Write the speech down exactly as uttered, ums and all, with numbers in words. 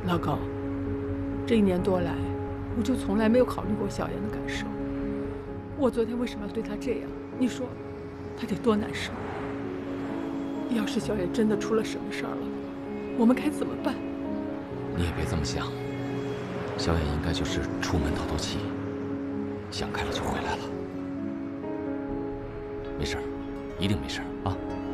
老高，这一年多来，我就从来没有考虑过小妍的感受。我昨天为什么要对她这样？你说，她得多难受？要是小妍真的出了什么事儿了，我们该怎么办？ 你也别这么想，小妍应该就是出门透透气，想开了就回来了。没事儿，一定没事儿啊。